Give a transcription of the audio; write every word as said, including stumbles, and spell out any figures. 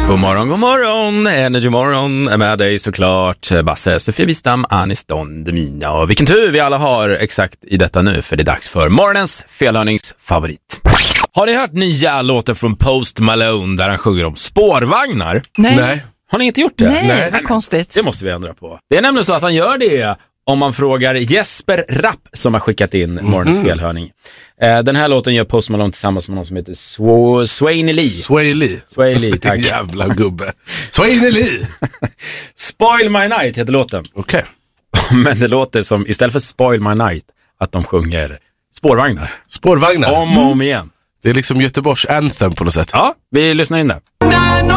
God morgon, god morgon, Energy Morgon är med dig såklart. Basse, Sofia Wistam, Anis Don Demina. Och vilken tur vi alla har exakt i detta nu, för det är dags för morgonens felhörningsfavorit. Har ni hört nya låtar från Post Malone där han sjunger om spårvagnar? Nej. Nej. Har ni inte gjort det? Nej, Nej. vad konstigt. Det måste vi ändra på. Det är nämligen så att han gör det om man frågar Jesper Rapp som har skickat in morgonens felhörning. Eh, den här låten gör Post Malone tillsammans med någon som heter Sw- Swainy Lee. Sway Lee. Sway Lee, tack. Jävla gubbe. Sway Lee. Spoil My Night heter låten. Okej. Men det låter som, istället för Spoil My Night, att de sjunger spårvagnar. Spårvagnar. Om och om igen. Det är liksom Göteborgs anthem på något sätt. Ja, vi lyssnar in det.